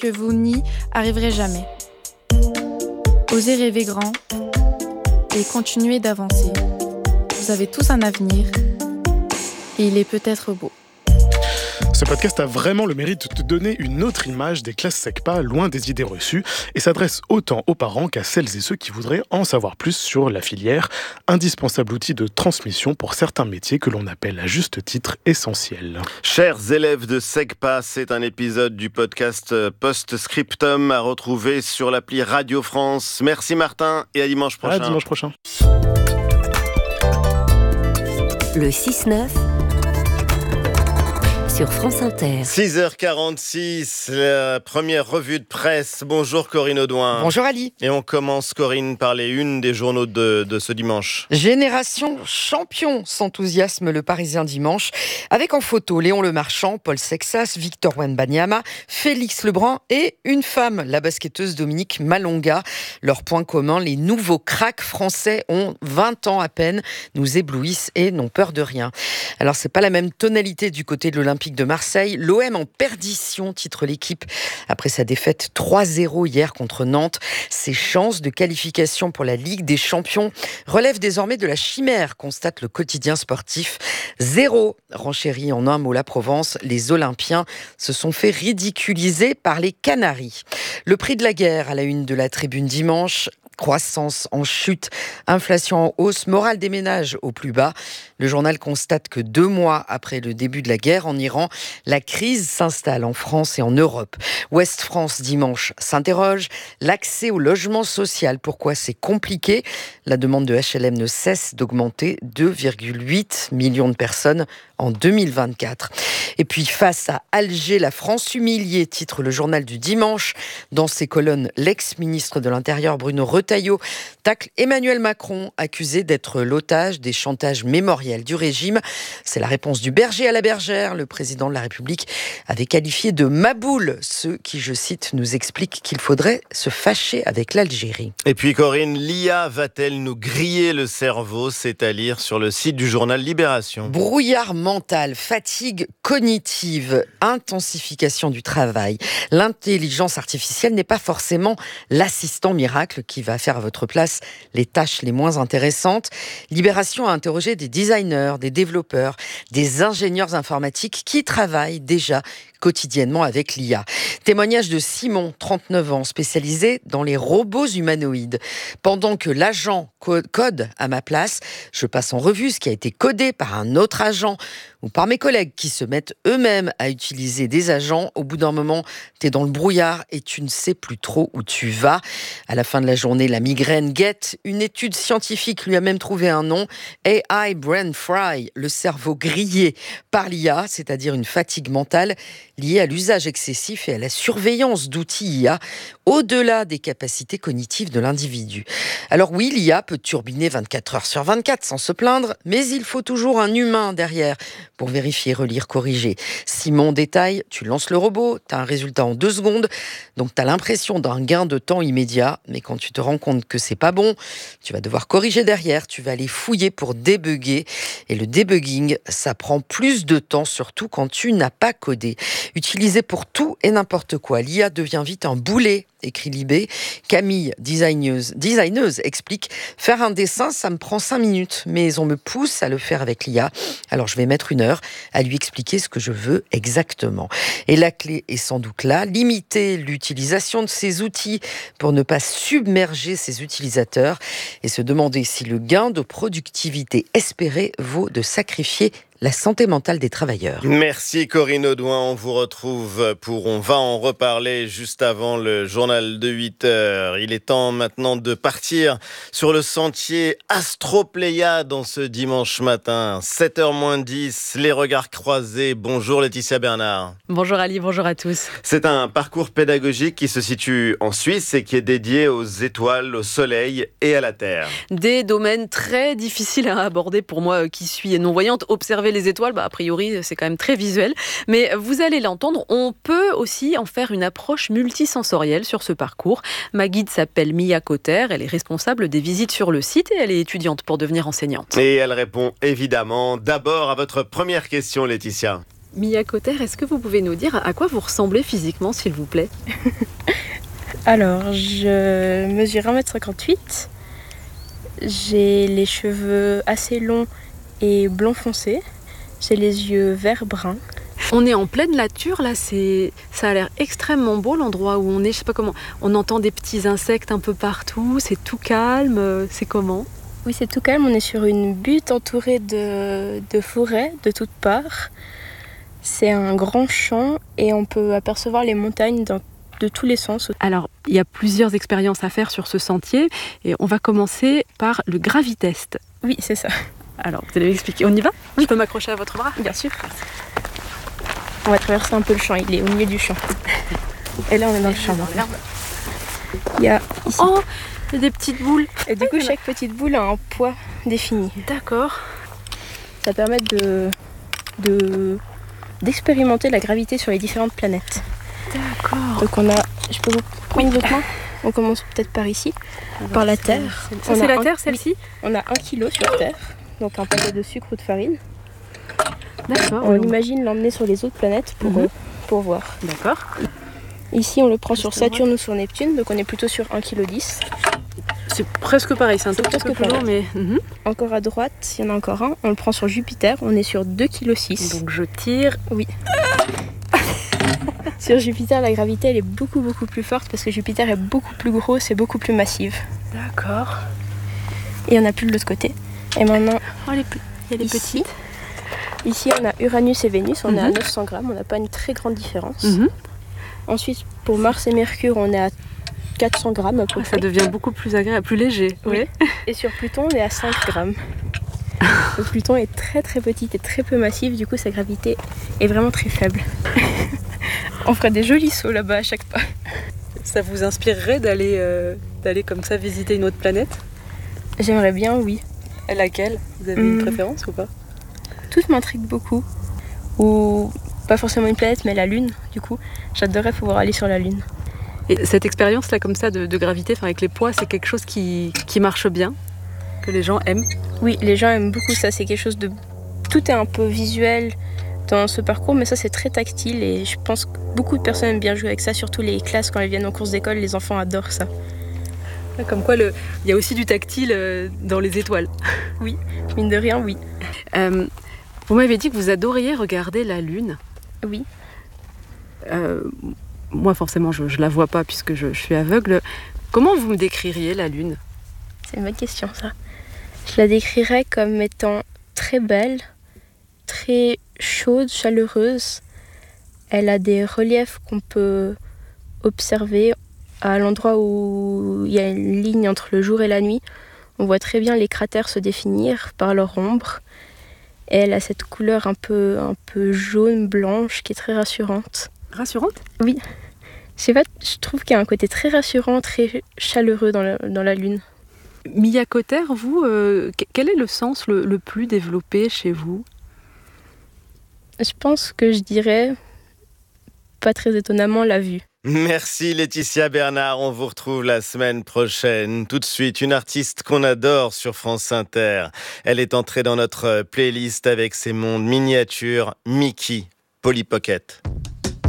que vous n'y arriverez jamais. Osez rêver grand et continuez d'avancer. Vous avez tous un avenir et il est peut-être beau. Ce podcast a vraiment le mérite de te donner une autre image des classes SECPA, loin des idées reçues, et s'adresse autant aux parents qu'à celles et ceux qui voudraient en savoir plus sur la filière, indispensable outil de transmission pour certains métiers que l'on appelle à juste titre essentiels. Chers élèves de SECPA, c'est un épisode du podcast Post-Scriptum à retrouver sur l'appli Radio France. Merci Martin et à dimanche prochain. À dimanche prochain. Le 6-9 sur France Inter. 6h46, la première revue de presse. Bonjour Corinne Audouin. Bonjour Ali. Et on commence, Corinne, par les unes des journaux de ce dimanche. Génération champion, s'enthousiasme le Parisien dimanche. Avec en photo Léon Lemarchand, Paul Sexas, Victor Wembanyama, Félix Lebrun et une femme, la basketteuse Dominique Malonga. Leur point commun, les nouveaux cracks français ont 20 ans à peine, nous éblouissent et n'ont peur de rien. Alors c'est pas la même tonalité du côté de l'Olympique de Marseille. L'OM en perdition, titre l'équipe, après sa défaite 3-0 hier contre Nantes. Ses chances de qualification pour la Ligue des Champions relèvent désormais de la chimère, constate le quotidien sportif. 0 renchérit en un mot la Provence. Les Olympiens se sont fait ridiculiser par les Canaries. Le prix de la guerre à la une de la Tribune dimanche. Croissance en chute, inflation en hausse, morale des ménages au plus bas. Le journal constate que 2 mois après le début de la guerre en Iran, la crise s'installe en France et en Europe. Ouest France dimanche s'interroge. L'accès au logement social, pourquoi c'est compliqué ? La demande de HLM ne cesse d'augmenter, 2,8 millions de personnes en 2024. Et puis face à Alger, la France humiliée, titre le journal du dimanche. Dans ses colonnes, l'ex-ministre de l'Intérieur Bruno Retailleau tacle Emmanuel Macron, accusé d'être l'otage des chantages mémoriels du régime. C'est la réponse du berger à la bergère. Le président de la République avait qualifié de maboule ceux qui, je cite, nous expliquent qu'il faudrait se fâcher avec l'Algérie. Et puis Corinne, l'IA va-t-elle nous griller le cerveau ? C'est à lire sur le site du journal Libération. Brouillard mental, fatigue cognitive, intensification du travail. L'intelligence artificielle n'est pas forcément l'assistant miracle qui va faire à votre place les tâches les moins intéressantes. Libération a interrogé des designers, des développeurs, des ingénieurs informatiques qui travaillent déjà quotidiennement avec l'IA. Témoignage de Simon, 39 ans, spécialisé dans les robots humanoïdes. Pendant que l'agent code à ma place, je passe en revue ce qui a été codé par un autre agent ou par mes collègues qui se mettent eux-mêmes à utiliser des agents. Au bout d'un moment, t'es dans le brouillard et tu ne sais plus trop où tu vas. À la fin de la journée, la migraine guette. Une étude scientifique lui a même trouvé un nom. AI Brain Fry, le cerveau grillé par l'IA, c'est-à-dire une fatigue mentale liée à l'usage excessif et à la surveillance d'outils IA, au-delà des capacités cognitives de l'individu. Alors oui, l'IA peut turbiner 24 heures sur 24 sans se plaindre, mais il faut toujours un humain derrière pour vérifier, relire, corriger. Simon détaille, tu lances le robot, tu as un résultat en 2 secondes, donc tu as l'impression d'un gain de temps immédiat, mais quand tu te rends compte que c'est pas bon, tu vas devoir corriger derrière, tu vas aller fouiller pour débugger, et le debugging, ça prend plus de temps, surtout quand tu n'as pas codé. Utilisé pour tout et n'importe quoi, l'IA devient vite un boulet, écrit Libé. Camille, designeuse, explique « Faire un dessin, ça me prend 5 minutes, mais on me pousse à le faire avec l'IA. Alors je vais mettre 1 heure à lui expliquer ce que je veux exactement. » Et la clé est sans doute là, limiter l'utilisation de ces outils pour ne pas submerger ses utilisateurs et se demander si le gain de productivité espéré vaut de sacrifier la santé mentale des travailleurs. Merci Corinne Audouin, on vous retrouve on va en reparler juste avant le journal de 8h. Il est temps maintenant de partir sur le sentier Astropléiade dans ce dimanche matin. 7h moins 10, les regards croisés. Bonjour Laetitia Bernard. Bonjour Ali, bonjour à tous. C'est un parcours pédagogique qui se situe en Suisse et qui est dédié aux étoiles, au soleil et à la Terre. Des domaines très difficiles à aborder pour moi qui suis non-voyante. Observer les étoiles, a priori, c'est quand même très visuel. Mais vous allez l'entendre, on peut aussi en faire une approche multisensorielle sur ce parcours. Ma guide s'appelle Mia Cotter, elle est responsable des visites sur le site et elle est étudiante pour devenir enseignante. Et elle répond évidemment d'abord à votre première question, Laetitia. Mia Cotter, est-ce que vous pouvez nous dire à quoi vous ressemblez physiquement, s'il vous plaît? Alors, je mesure 1m58. J'ai les cheveux assez longs et blond foncé. J'ai les yeux vert brun. On est en pleine nature, là, ça a l'air extrêmement beau l'endroit où on est. Je sais pas comment. On entend des petits insectes un peu partout, c'est tout calme. C'est comment? Oui, c'est tout calme. On est sur une butte entourée de forêts de toutes parts. C'est un grand champ et on peut apercevoir les montagnes de tous les sens. Alors, il y a plusieurs expériences à faire sur ce sentier et on va commencer par le gravitest. Oui, c'est ça. Alors, vous allez m'expliquer. On y va? Je peux m'accrocher à votre bras? Bien sûr. On va traverser un peu le champ. Il est au milieu du champ. Et là, on est dans le champ. Il y a ici. Oh, il y a des petites boules. Et du coup, chaque petite boule a un poids défini. D'accord. Ça permet d'expérimenter la gravité sur les différentes planètes. D'accord. Donc je peux vous prendre votre main? On commence peut-être par ici, par la Terre. Ça, c'est la Terre, celle-ci? On a 1 kilo sur Terre, donc un paquet de sucre ou de farine. D'accord. On imagine l'emmener sur les autres planètes pour voir. D'accord. Ici, on le prend sur Saturne ou sur Neptune, donc on est plutôt sur 1,10 kg. C'est presque pareil, c'est un tout petit peu plus lourd, mais... Encore à droite, il y en a encore un. On le prend sur Jupiter, on est sur 2,6 kg. Donc je tire. Oui. Sur Jupiter, la gravité, elle est beaucoup plus forte parce que Jupiter est beaucoup plus grosse et beaucoup plus massive. D'accord. Et on a plus de l'autre côté. Et maintenant, il y a les petites. Ici, on a Uranus et Vénus, on est à 900 grammes, on n'a pas une très grande différence. Ensuite, pour Mars et Mercure, on est à 400 grammes à peu près. Ça devient beaucoup plus agréable, plus léger. Oui. Et sur Pluton, on est à 5 grammes. Le Pluton est très petite et très peu massif, du coup sa gravité est vraiment très faible. On ferait des jolis sauts là-bas à chaque pas. Ça vous inspirerait d'aller comme ça visiter une autre planète? J'aimerais bien, oui. Et laquelle? Vous avez une préférence ou pas? Toutes m'intriguent beaucoup. Ou pas forcément une planète, mais la Lune, du coup. J'adorerais pouvoir aller sur la Lune. Et cette expérience-là comme ça de gravité, avec les poids, c'est quelque chose qui marche bien? Que les gens aiment? Oui, les gens aiment beaucoup ça. C'est quelque chose de... Tout est un peu visuel dans ce parcours, mais ça c'est très tactile et je pense que beaucoup de personnes aiment bien jouer avec ça, surtout les classes quand elles viennent en course d'école, les enfants adorent ça. Comme quoi, il y a aussi du tactile dans les étoiles. Oui, mine de rien, oui. Vous m'avez dit que vous adoriez regarder la Lune. Oui. Moi, forcément, je la vois pas puisque je suis aveugle. Comment vous me décririez la Lune? C'est une bonne question, ça. Je la décrirais comme étant très belle, très chaude, chaleureuse. Elle a des reliefs qu'on peut observer à l'endroit où il y a une ligne entre le jour et la nuit. On voit très bien les cratères se définir par leur ombre. Et elle a cette couleur un peu jaune, blanche, qui est très rassurante. Rassurante? Oui. Je sais pas, je trouve qu'il y a un côté très rassurant, très chaleureux dans la Lune. Mia Cotter, vous, quel est le sens le plus développé chez vous? Je pense que je dirais, pas très étonnamment, la vue. Merci Laetitia Bernard, on vous retrouve la semaine prochaine. Tout de suite, une artiste qu'on adore sur France Inter. Elle est entrée dans notre playlist avec ses mondes miniatures, Mickey, Polly Pocket.